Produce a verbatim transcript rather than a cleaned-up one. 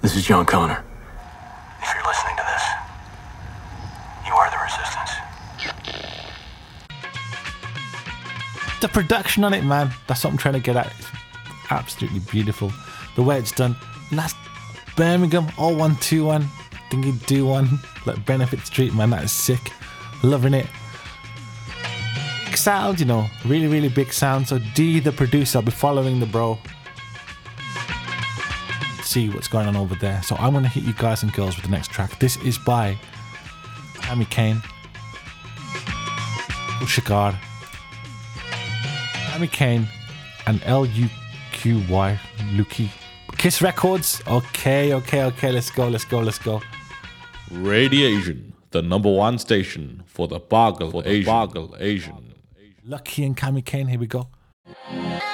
This is John Connor. If you're listening to this, you are the resistance. The production on it, man, that's what I'm trying to get at. It's absolutely beautiful. The way it's done. And that's Birmingham, oh one two one. Think you do one. Like Benefit Street, man, that is sick. Loving it. Big sound, you know, really, really big sound. So D, the producer, I'll be following the bro. See what's going on over there. So I'm going to hit you guys and girls with the next track. This is by Cami Kane, Ushakar, Cami Kane, and L U Q Y, Luki. Kiss Records. Okay, okay, okay. Let's go, let's go, let's go. Radiation, the number one station for the Bargle Asian. Bargle Asian. Lucky and Cami Kane, here we go.